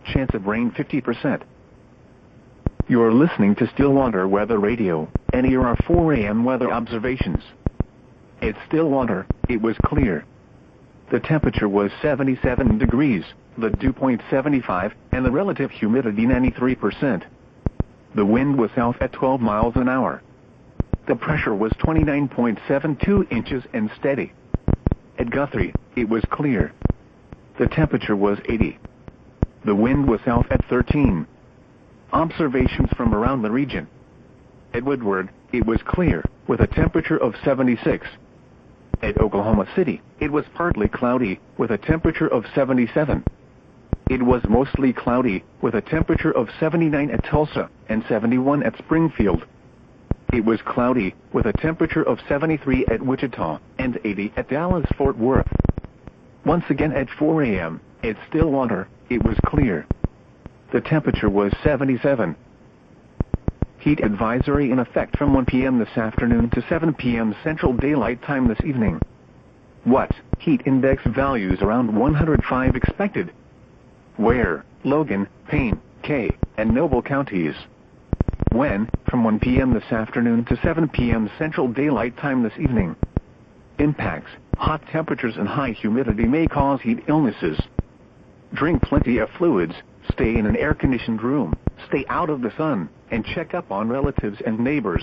Chance of rain 50%. You're listening to Stillwater Weather Radio, and here are 4 a.m. weather observations. At Stillwater, it was clear. The temperature was 77 degrees, the dew point 75, and the relative humidity 93%. The wind was south at 12 miles an hour. The pressure was 29.72 inches and steady. At Guthrie, it was clear. The temperature was 80. The wind was south at 13. Observations from around the region. At Woodward, it was clear, with a temperature of 76. At Oklahoma City, it was partly cloudy, with a temperature of 77. It was mostly cloudy, with a temperature of 79 at Tulsa, and 71 at Springfield. It was cloudy, with a temperature of 73 at Wichita, and 80 at Dallas-Fort Worth. Once again at 4 a.m., at Stillwater, it was clear. The temperature was 77. Heat advisory in effect from 1 p.m. this afternoon to 7 p.m. Central Daylight Time this evening. What? Heat index values around 105 expected. Where? Logan, Payne, Kay, and Noble counties. When? From 1 p.m. this afternoon to 7 p.m. Central Daylight Time this evening. Impacts. Hot temperatures and high humidity may cause heat illnesses. Drink plenty of fluids, stay in an air-conditioned room, stay out of the sun, and check up on relatives and neighbors.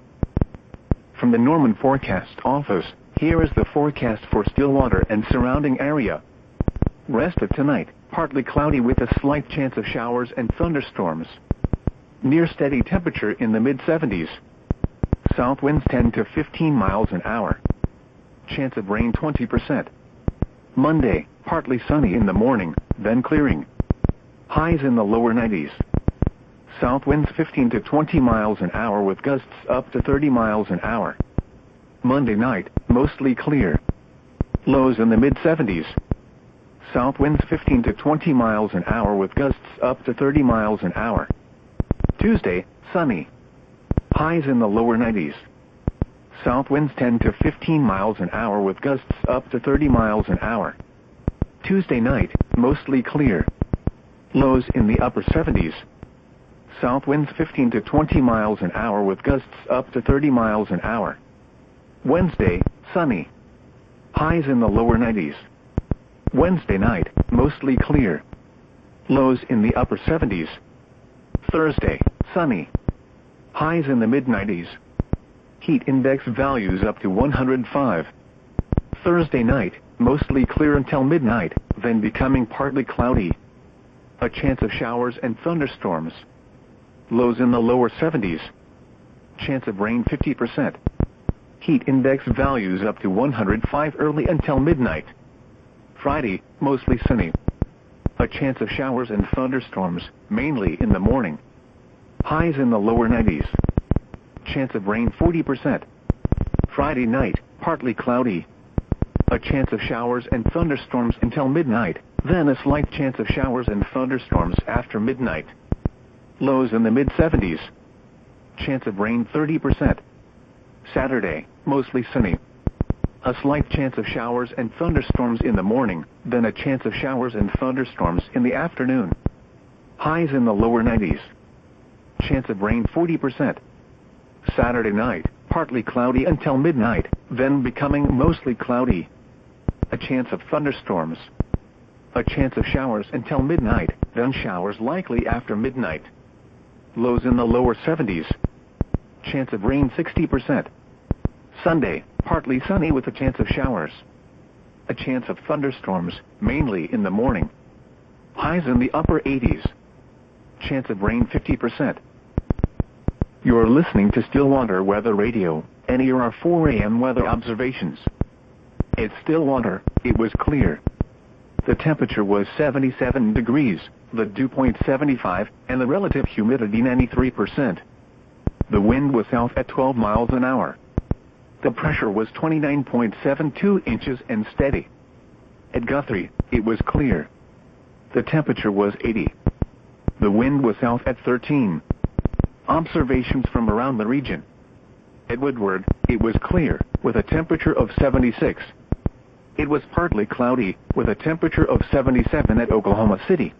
From the Norman Forecast Office, here is the forecast for Stillwater and surrounding area. Rest of tonight, partly cloudy with a slight chance of showers and thunderstorms. Near steady temperature in the mid-70s. South winds 10 to 15 miles an hour. Chance of rain 20%. Monday, partly sunny in the morning, then clearing. Highs in the lower 90s. South winds 15 to 20 miles an hour with gusts up to 30 miles an hour. Monday night, mostly clear. Lows in the mid-70s. South winds 15 to 20 miles an hour with gusts up to 30 miles an hour. Tuesday, sunny. Highs in the lower 90s. South winds 10 to 15 miles an hour with gusts up to 30 miles an hour. Tuesday night, mostly clear. Lows in the upper 70s. South winds 15 to 20 miles an hour with gusts up to 30 miles an hour. Wednesday, sunny. Highs in the lower 90s. Wednesday night, mostly clear. Lows in the upper 70s. Thursday, sunny. Highs in the mid-90s. Heat index values up to 105. Thursday night, mostly clear until midnight, then becoming partly cloudy. A chance of showers and thunderstorms. Lows in the lower 70s. Chance of rain 50%. Heat index values up to 105 early until midnight. Friday, mostly sunny. A chance of showers and thunderstorms, mainly in the morning. Highs in the lower 90s. Chance of rain 40%. Friday night, partly cloudy. A chance of showers and thunderstorms until midnight, then a slight chance of showers and thunderstorms after midnight. Lows in the mid-70s. Chance of rain 30%. Saturday, mostly sunny. A slight chance of showers and thunderstorms in the morning, then a chance of showers and thunderstorms in the afternoon. Highs in the lower 90s. Chance of rain 40%. Saturday night, partly cloudy until midnight, then becoming mostly cloudy. A chance of thunderstorms. A chance of showers until midnight, then showers likely after midnight. Lows in the lower 70s. Chance of rain 60%. Sunday, partly sunny with a chance of showers. A chance of thunderstorms, mainly in the morning. Highs in the upper 80s. Chance of rain 50%. You're listening to Stillwater Weather Radio, and here are 4 a.m. weather observations. At Stillwater, it was clear. The temperature was 77 degrees, the dew point 75, and the relative humidity 93%. The wind was south at 12 miles an hour. The pressure was 29.72 inches and steady. At Guthrie, it was clear. The temperature was 80. The wind was south at 13. Observations from around the region. At Woodward, it was clear, with a temperature of 76. It was partly cloudy, with a temperature of 77 at Oklahoma City.